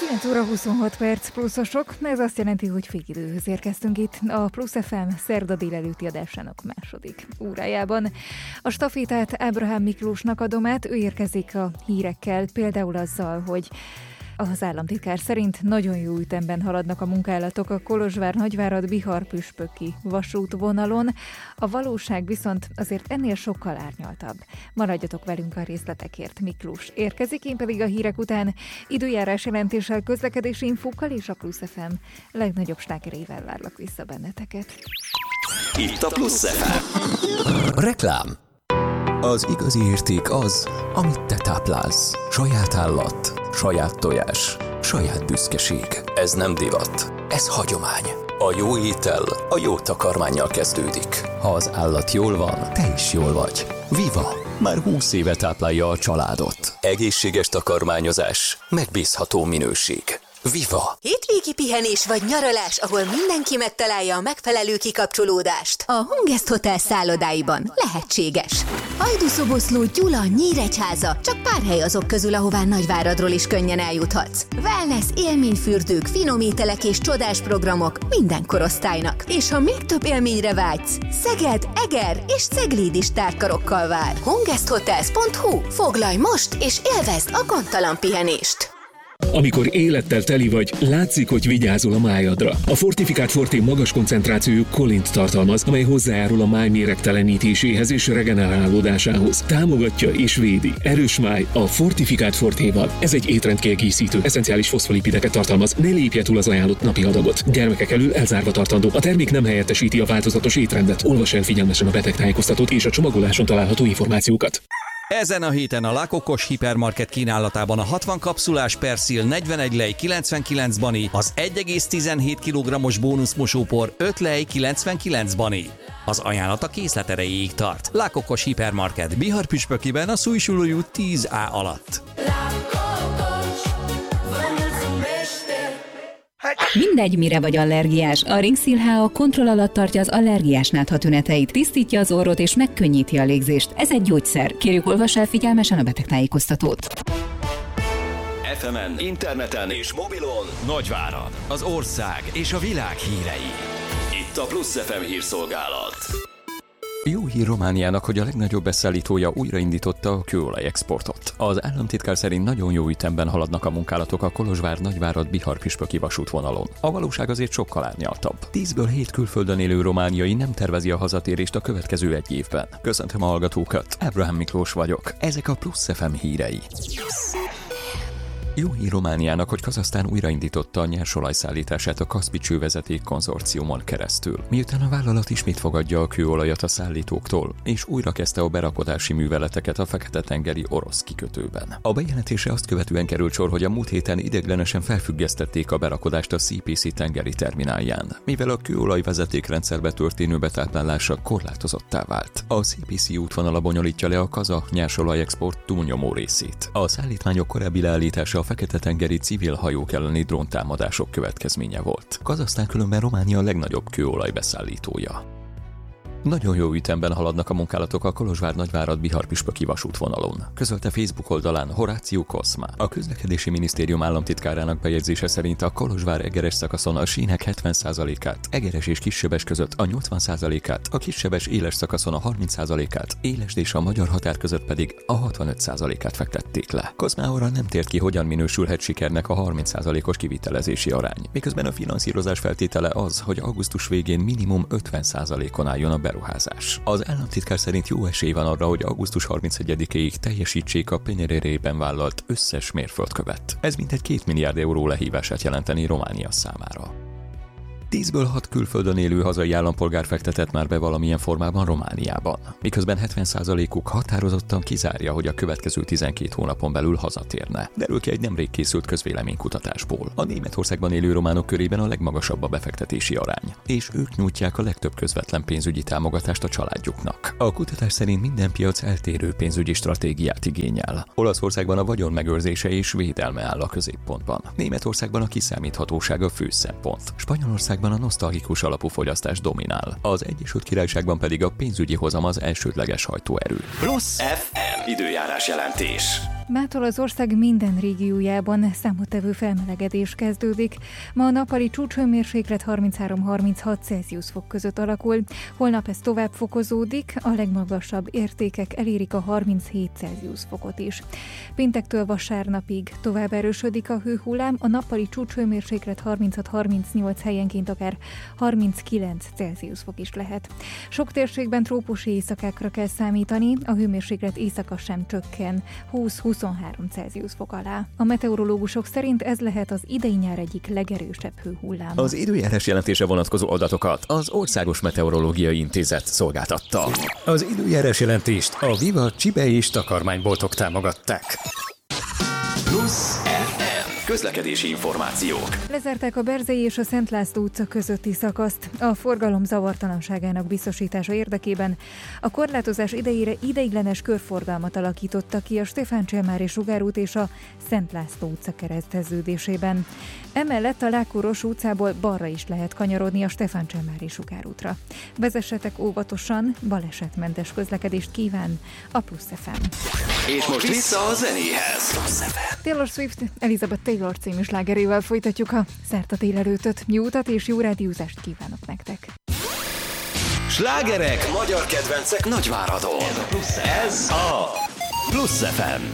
9 óra 26 perc pluszosok, ez azt jelenti, hogy félidőhöz érkeztünk itt a Plusz FM szerda délelőtti adásának második órájában. A stafétát Ábrahám Miklósnak adom át, ő érkezik a hírekkel, például azzal, hogy az államtitkár szerint nagyon jó ütemben haladnak a munkálatok a Kolozsvár-Nagyvárad-Bihar-püspöki vasútvonalon, a valóság viszont azért ennél sokkal árnyaltabb. Maradjatok velünk a részletekért, Miklós érkezik, én pedig a hírek után időjárás jelentéssel, közlekedési infókkal és a Plusz FM legnagyobb slágerével várlak vissza benneteket. Itt a Plusz FM. Reklám. Az igazi érték az, amit te táplálsz. Saját állat, saját tojás, saját büszkeség. Ez nem divat, ez hagyomány. A jó étel a jó takarmánnyal kezdődik. Ha az állat jól van, te is jól vagy. Viva! Már 20 éve táplálja a családot. Egészséges takarmányozás, megbízható minőség. Viva! Hétvégi pihenés vagy nyaralás, ahol mindenki megtalálja a megfelelő kikapcsolódást. A Hungest Hotel szállodáiban lehetséges. Hajdúszoboszló, Gyula, Nyíregyháza, csak pár hely azok közül, ahová Nagyváradról is könnyen eljuthatsz. Wellness, élményfürdők, finom ételek és csodás programok minden korosztálynak. És ha még több élményre vágysz, Szeged, Eger és Cegléd is tárkarokkal vár. HungestHotels.hu. Foglalj most és élvezd a gondtalan pihenést! Amikor élettel teli vagy, látszik, hogy vigyázol a májadra. A Fortifikált Forté magas koncentrációjú kolint tartalmaz, amely hozzájárul a máj méregtelenítéséhez és regenerálódásához. Támogatja és védi. Erős máj a Fortifikált Fortéval. Ez egy étrendkiegészítő, eszenciális foszfolipideket tartalmaz. Ne lépje túl az ajánlott napi adagot. Gyermekek elől elzárva tartandó. A termék nem helyettesíti a változatos étrendet. Olvass el figyelmesen a betegtájékoztatót és a csomagoláson található információkat. Ezen a héten a La Cocos hipermarket kínálatában a 60 kapszulás Persil 41 lej 99 bani, az 1,17 kg-os bónuszmosópor 5 lej 99 bani. Az ajánlat a készlet erejéig tart. La Cocos hipermarket Bihar-püspökiben a Szújsuló út 10A alatt. Mindegy, mire vagy allergiás, a Ringszil HA kontroll alatt tartja az allergiás nátha tüneteit, tisztítja az orrot és megkönnyíti a légzést. Ez egy gyógyszer. Kérjük, olvass el figyelmesen a betegtájékoztatót. FM-en, interneten és mobilon Nagyvárad, az ország és a világ hírei. Itt a Plusz FM hírszolgálat. Jó hír Romániának, hogy a legnagyobb beszállítója újraindította a kőolaj exportot. Az államtitkár szerint nagyon jó ütemben haladnak a munkálatok a Kolozsvár-Nagyvárad-Bihar-püspöki vasútvonalon. A valóság azért sokkal árnyaltabb. 10-ből 7 külföldön élő romániai nem tervezi a hazatérést a következő egy évben. Köszöntöm a hallgatókat, Ábrahám Miklós vagyok. Ezek a Plusz FM hírei. Jó hír Romániának, hogy Kazahsztán újraindította a nyersolajszállítását a Kaszpi csővezeték konzorciumon keresztül. Miután a vállalat ismét fogadja a kőolajat a szállítóktól, és újra kezdte a berakodási műveleteket a Fekete-tengeri orosz kikötőben. A bejelentése azt követően került sor, hogy a múlt héten ideiglenesen felfüggesztették a berakodást a CPC tengeri terminálján, mivel a kőolaj vezetékrendszerbe történő betáplálása korlátozottá vált. A CPC útvonala bonyolítja le a kazah nyersolaj export túlnyomó részét. A szállítmányok korábbi leállítása a Fekete-tengeri civil hajók elleni dróntámadások következménye volt. Kazahsztán különben Románia legnagyobb kőolajbeszállítója. Nagyon jó ütemben haladnak a munkálatok a Kolozsvár-Nagyvárad-Bihar-püspöki vasútvonalon, közölte Facebook oldalán Horácio Cosma. A közlekedési minisztérium államtitkárának bejegyzése szerint a Kolozsvár-Egeres szakaszon a sínek 70%-át, Egeres és Kissebes között a 80%-át, a Kissebes éles szakaszon a 30%-át, Élesd és a magyar határ között pedig a 65%-át fektették le. Cosma arra nem tért ki, hogyan minősülhet sikernek a 30%-os kivitelezési arány, miközben a finanszírozás feltétele az, hogy augusztus végén minimum 50%-on álljon a beruházás. Az államtitkár szerint jó esély van arra, hogy augusztus 31-ig teljesítsék a Penyerérében vállalt összes mérföldkövet. Ez mintegy 2 milliárd euró lehívását jelenteni Románia számára. 10-ből 6 külföldön élő hazai állampolgár fektetett már be valamilyen formában Romániában, miközben 70%-uk határozottan kizárja, hogy a következő 12 hónapon belül hazatérne. Derül ki egy nemrég készült közvéleménykutatásból. A Németországban élő románok körében a legmagasabb a befektetési arány, és ők nyújtják a legtöbb közvetlen pénzügyi támogatást a családjuknak. A kutatás szerint minden piac eltérő pénzügyi stratégiát igényel. Olaszországban a vagyon megőrzése és védelme áll a középpontban. Németországban a kiszámíthatóság a fő szempont. Spanyolországban a nosztalgikus alapú fogyasztás dominál. Az Egyesült Királyságban pedig a pénzügyi hozam az elsődleges hajtóerő. Plusz FM időjárás jelentés. Mától az ország minden régiójában számottevő felmelegedés kezdődik. Ma a nappali csúcshőmérséklet 33-36 Celsius fok között alakul, holnap ez tovább fokozódik, a legmagasabb értékek elérik a 37 Celsius fokot is. Péntektől vasárnapig tovább erősödik a hőhullám, a nappali csúcshőmérséklet 36-38 helyenként akár 39 Celsius fok is lehet. Sok térségben trópusi éjszakákra kell számítani, a hőmérséklet éjszaka sem csökken 20-23 Celsius fok alá. A meteorológusok szerint ez lehet az idei nyár egyik legerősebb hőhullám. Az időjárás jelentése vonatkozó adatokat az Országos Meteorológiai Intézet szolgáltatta. Az időjárás jelentést a Viva Csibe és takarmányboltok támogatták. Plusz FM. Közlekedési információk. Lezárták a Berzei és a Szent László utca közötti szakaszt. A forgalom zavartalanságának biztosítása érdekében a korlátozás idejére ideiglenes körforgalmat alakítottak ki a Stefán Cselmári sugárút és a Szent László utca kereszteződésében. Emellett a Lákóros utcából balra is lehet kanyarodni a Stefán Cselmári sugárútra. Vezessetek óvatosan, balesetmentes közlekedést kíván a Plusz FM. És most vissza a zenéhez. Plusz FM. Taylor Swift, Elizabeth Taylor című slágerével folytatjuk a szerda délelőtöt. Jó utat és jó rádiózást kívánok nektek! Slágerek, magyar kedvencek Nagyváradon. Ez a Plusz FM.